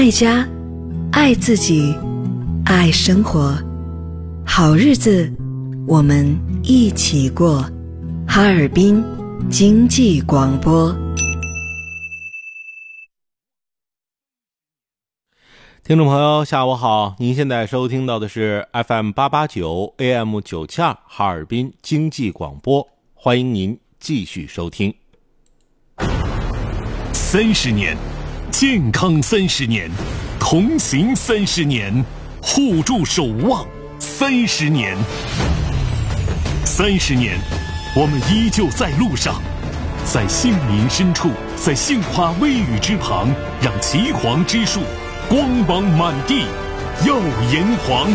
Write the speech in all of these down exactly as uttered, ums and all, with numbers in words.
爱家，爱自己，爱生活。好日子，我们一起过。哈尔滨经济广播。 听众朋友下午好，您现在收听到的是 F M 八八九 A M 九七二哈尔滨经济广播，欢迎您继续收听。 三十年，健康三十年，同行三十年，互助守望三十年。三十年，我们依旧在路上，在杏林深处，在杏花微雨之旁，让岐黄之树光芒满地，耀炎黄。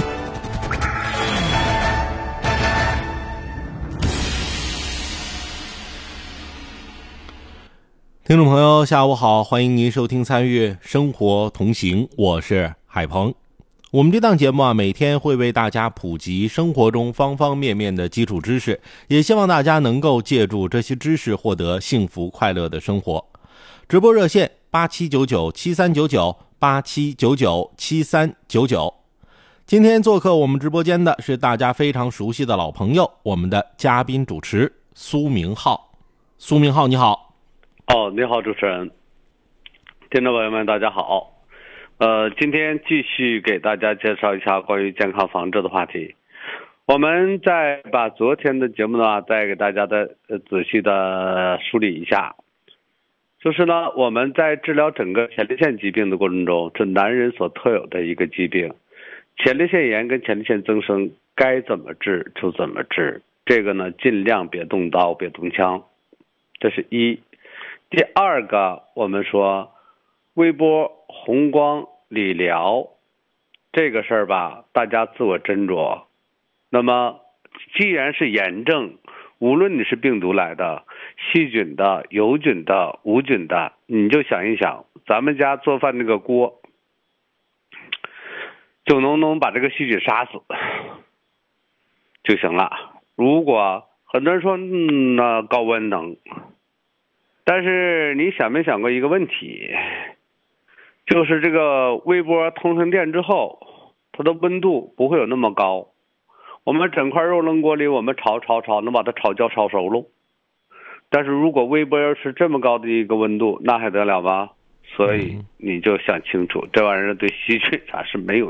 听众朋友下午好，欢迎您收听参与生活同行，我是海鹏。我们这档节目啊，每天会为大家普及生活中方方面面的基础知识，也希望大家能够借助这些知识获得幸福快乐的生活。直播热线八七九九七三九九八七九九七三九九。今天做客我们直播间的是大家非常熟悉的老朋友，我们的嘉宾主持苏明浩。苏明浩你好。 哦，你好，主持人，听众朋友们，大家好。呃，今天继续给大家介绍一下关于健康防治的话题。我们再把昨天的节目呢，再给大家的、呃、仔细的梳理一下。就是呢，我们在治疗整个前列腺疾病的过程中，是男人所特有的一个疾病。前列腺炎跟前列腺增生该怎么治就怎么治，这个呢，尽量别动刀，别动枪，这是一。第二个，我们说微波、红光、理疗这个事儿吧，大家自我斟酌。那么既然是炎症，无论你是病毒来的、细菌的、有菌的、无菌的，你就想一想，咱们家做饭那个锅就能能把这个细菌杀死就行了。如果很多人说嗯，那高温能，但是你想没想过一个问题，就是这个微波通上电之后，它的温度不会有那么高。我们整块肉扔锅里，我们炒炒炒，能把它炒焦炒熟喽。但是如果微波要是这么高的一个温度，那还得了吧？所以你就想清楚，这玩意儿对细菌啥是没有